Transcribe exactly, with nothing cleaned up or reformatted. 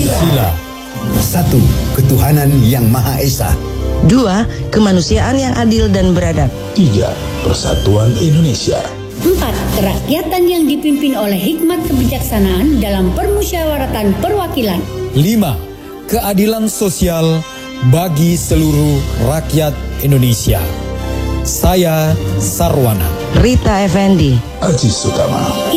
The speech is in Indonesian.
Pancasila. Satu, ketuhanan yang Maha Esa. Dua, kemanusiaan yang adil dan beradab. Tiga, persatuan Indonesia. Empat, kerakyatan yang dipimpin oleh hikmat kebijaksanaan dalam permusyawaratan perwakilan. Lima, keadilan sosial bagi seluruh rakyat Indonesia. Saya Sarwana. Rita Effendi. Aziz Sutama.